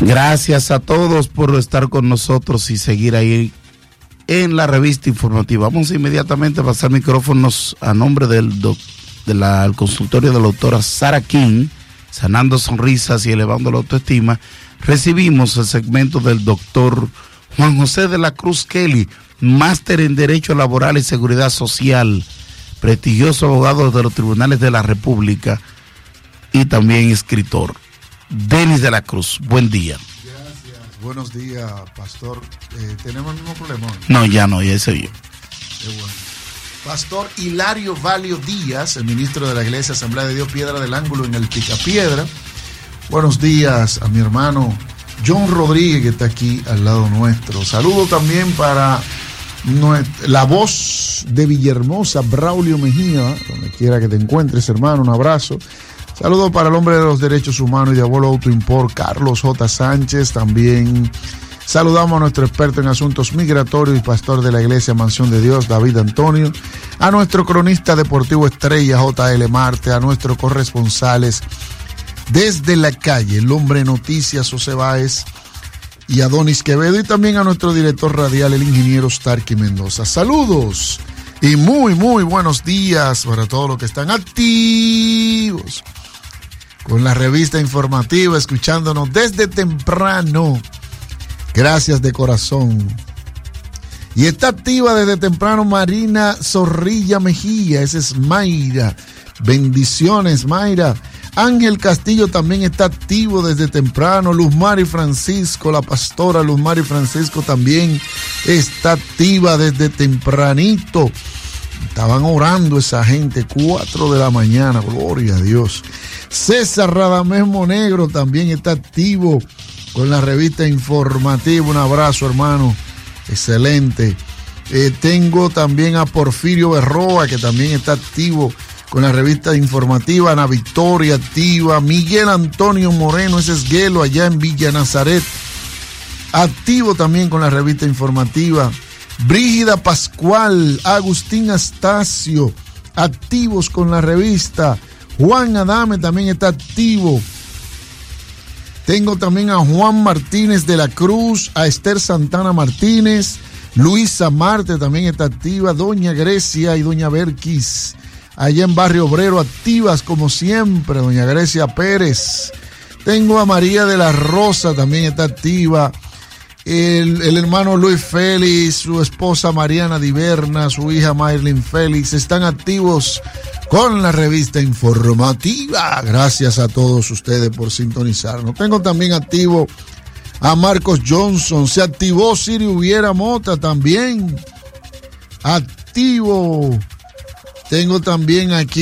Gracias a todos por estar con nosotros y seguir ahí en la revista informativa. Vamos inmediatamente a pasar micrófonos a nombre del consultorio de la doctora Sara King, sanando sonrisas y elevando la autoestima. Recibimos el segmento del doctor Juan José de la Cruz Kelly, máster en Derecho Laboral y Seguridad Social, prestigioso abogado de los tribunales de la República y también escritor. Denis de la Cruz, buen día. Gracias, buenos días, pastor. ¿Tenemos el mismo problema? No, ya se vio. Qué bueno. Pastor Hilario Valio Díaz, el ministro de la Iglesia Asamblea de Dios Piedra del Ángulo en el Picapiedra. Buenos días a mi hermano John Rodríguez, que está aquí al lado nuestro. Saludo también para la voz de Villahermosa, Braulio Mejía, donde quiera que te encuentres, hermano, un abrazo. Saludo para el hombre de los derechos humanos y de Abuelo Auto Import, Carlos J. Sánchez. También saludamos a nuestro experto en asuntos migratorios y pastor de la Iglesia Mansión de Dios, David Antonio. A nuestro cronista deportivo estrella, J.L. Marte. A nuestros corresponsales desde la calle, el hombre noticias, José Báez y Adonis Quevedo. Y también a nuestro director radial, el ingeniero Starky Mendoza. Saludos y muy buenos días para todos los que están activos con la revista informativa, escuchándonos desde temprano. Gracias de corazón. Y está activa desde temprano Marina Zorrilla Mejía, esa es Mayra. Bendiciones, Mayra. Ángel Castillo también está activo desde temprano. Luz Mari Francisco, la pastora Luz Mari Francisco también está activa desde tempranito. Estaban orando esa gente, 4 de la mañana, gloria a Dios. César Radamés Monegro también está activo con la revista informativa. Un abrazo, hermano, excelente. Tengo también a Porfirio Berroa, que también está activo con la revista informativa. Ana Victoria activa. Miguel Antonio Moreno, ese es Guelo, allá en Villa Nazaret, activo también con la revista informativa. Brígida Pascual, Agustín Astacio, activos con la revista. Juan Adame también está activo. Tengo también a Juan Martínez de la Cruz, a Esther Santana Martínez, Luisa Marte también está activa, Doña Grecia y Doña Berquis, allá en Barrio Obrero, activas como siempre, Doña Grecia Pérez. Tengo a María de la Rosa, también está activa. El hermano Luis Félix, su esposa Mariana Diverna, su hija Maylin Félix, están activos con la revista informativa. Gracias a todos ustedes por sintonizarnos. Tengo también activo a Marcos Johnson, se activó Siri Hubiera Mota también, activo. Tengo también aquí